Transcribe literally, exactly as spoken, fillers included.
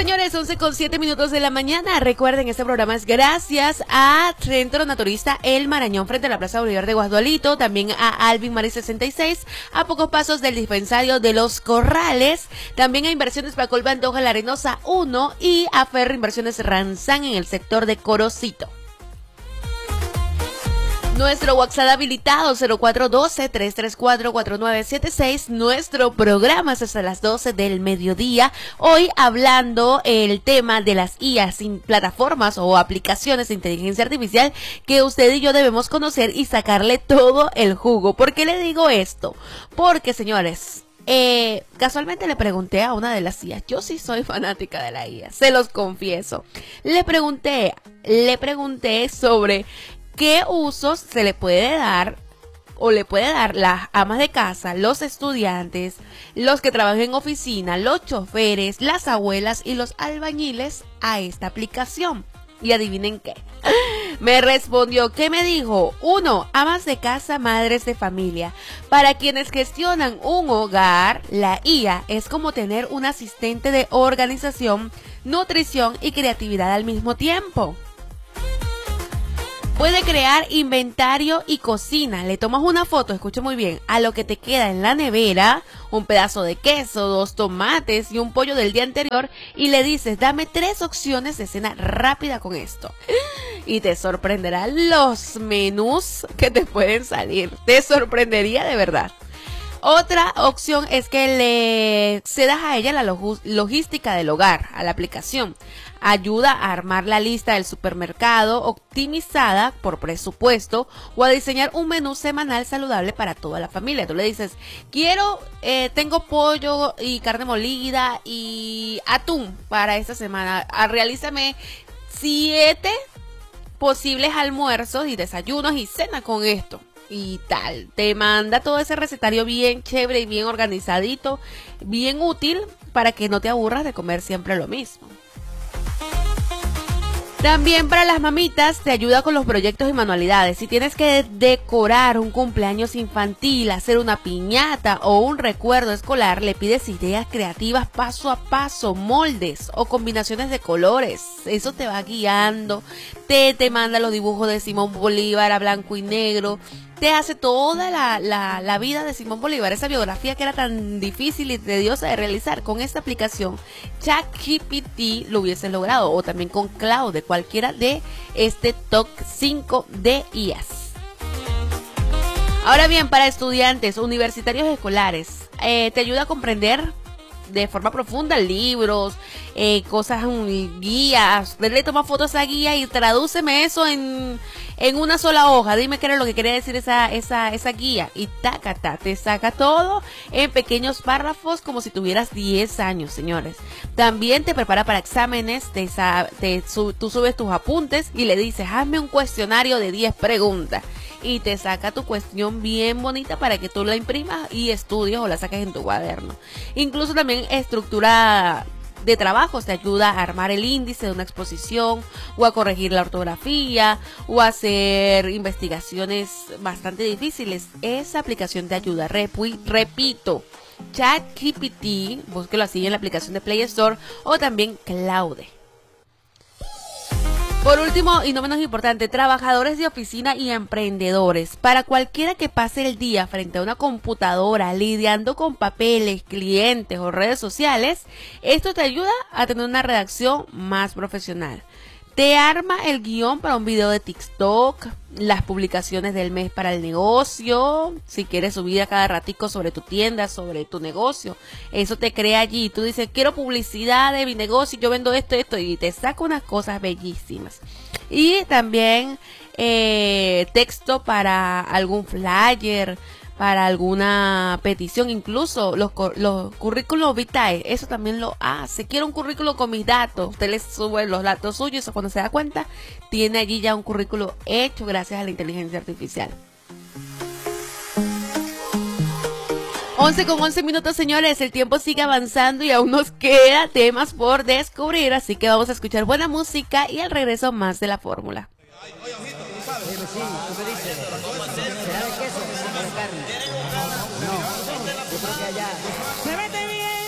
señores, once con siete minutos de la mañana. Recuerden, este programa es gracias a Centro Naturista El Marañón frente a la Plaza Bolívar de Guasdualito, también a Alvin Mari sesenta y seis, a pocos pasos del dispensario de Los Corrales, también a Inversiones Pacol Bandoja La Arenosa uno y a Ferro Inversiones Ranzán en el sector de Corocito. Nuestro WhatsApp habilitado cero cuatro uno dos, tres tres cuatro, cuatro nueve siete seis. Nuestro programa es hasta las doce del mediodía. Hoy hablando el tema de las I A sin plataformas o aplicaciones de inteligencia artificial que usted y yo debemos conocer y sacarle todo el jugo. ¿Por qué le digo esto? Porque, señores, eh, casualmente le pregunté a una de las I A. Yo sí soy fanática de la I A, se los confieso. Le pregunté, le pregunté sobre ¿qué usos se le puede dar o le puede dar las amas de casa, los estudiantes, los que trabajan en oficina, los choferes, las abuelas y los albañiles a esta aplicación? Y adivinen qué. Me respondió, ¿qué me dijo? Uno, amas de casa, madres de familia. Para quienes gestionan un hogar, la I A es como tener un asistente de organización, nutrición y creatividad al mismo tiempo. Puede crear inventario y cocina. Le tomas una foto, escucha muy bien, a lo que te queda en la nevera, un pedazo de queso, dos tomates y un pollo del día anterior, y le dices, dame tres opciones de cena rápida con esto. Y te sorprenderá los menús que te pueden salir. Te sorprendería de verdad. Otra opción es que le cedas a ella la log- logística del hogar, a la aplicación. Ayuda a armar la lista del supermercado optimizada por presupuesto o a diseñar un menú semanal saludable para toda la familia. Tú le dices, quiero, eh, tengo pollo y carne molida y atún para esta semana. Ah, realízame siete posibles almuerzos y desayunos y cena con esto. Y tal, te manda todo ese recetario bien chévere y bien organizadito, bien útil para que no te aburras de comer siempre lo mismo. También para las mamitas te ayuda con los proyectos y manualidades. Si tienes que decorar un cumpleaños infantil, hacer una piñata o un recuerdo escolar, le pides ideas creativas paso a paso, moldes o combinaciones de colores. Eso te va guiando, te, te manda los dibujos de Simón Bolívar a blanco y negro. Te hace toda la, la, la vida de Simón Bolívar, esa biografía que era tan difícil y tediosa de realizar. Con esta aplicación ChatGPT lo hubiese logrado, o también con Claude, cualquiera de este top cinco de I As. Ahora bien, para estudiantes, universitarios escolares, eh, te ayuda a comprender de forma profunda libros, eh, cosas, guías. Le toma fotos a esa guía y tradúceme eso en, en una sola hoja. Dime qué era lo que quería decir esa, esa, esa guía. Y tácata, te saca todo en pequeños párrafos como si tuvieras diez años, señores. También te prepara para exámenes, te, te, sub, tú subes tus apuntes y le dices, hazme un cuestionario de diez preguntas. Y te saca tu cuestión bien bonita para que tú la imprimas y estudies o la saques en tu cuaderno. Incluso también estructura de trabajos te ayuda a armar el índice de una exposición o a corregir la ortografía o a hacer investigaciones bastante difíciles. Esa aplicación te ayuda. Repu- repito, ChatGPT, búsquelo así en la aplicación de Play Store o también Claude. Por último, y no menos importante, trabajadores de oficina y emprendedores. Para cualquiera que pase el día frente a una computadora lidiando con papeles, clientes o redes sociales, esto te ayuda a tener una redacción más profesional. Te arma el guión para un video de TikTok, las publicaciones del mes para el negocio, si quieres subir a cada ratico sobre tu tienda, sobre tu negocio, eso te crea allí. Tú dices, quiero publicidad de mi negocio, yo vendo esto, esto, y te saca unas cosas bellísimas. Y también eh, texto para algún flyer, para alguna petición, incluso los, los currículos vitae, eso también lo hace. Quiero un currículo con mis datos, usted le sube los datos suyos, cuando se da cuenta, tiene allí ya un currículo hecho gracias a la inteligencia artificial. once con once minutos, señores, el tiempo sigue avanzando y aún nos queda temas por descubrir, así que vamos a escuchar buena música y al regreso más de la fórmula. ¿Se mete?